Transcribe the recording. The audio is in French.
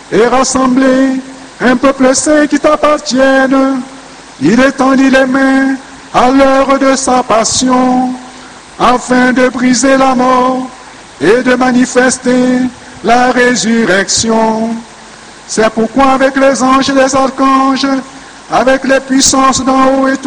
et rassembler un peuple saint qui t'appartienne. Il étendit les mains à l'heure de sa passion, afin de briser la mort et de manifester la résurrection. C'est pourquoi avec les anges et les archanges, avec les puissances d'en haut et